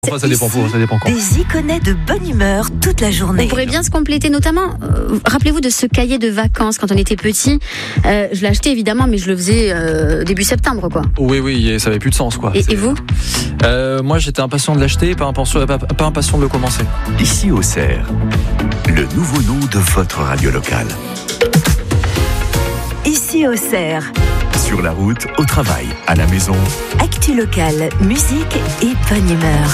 Enfin, ça dépend quand. Des iconais de bonne humeur toute la journée. On pourrait bien se compléter, notamment, rappelez-vous de ce cahier de vacances quand on était petit. Je l'ai acheté évidemment, mais je le faisais début septembre, quoi. Oui, ça avait plus de sens, quoi. Et vous ? Moi, j'étais impatient de l'acheter, pas impatient de le commencer. Ici au Cerf, le nouveau nom de votre radio locale. Ici au Cerf. Sur la route, au travail, à la maison. Actu locale, musique et bonne humeur.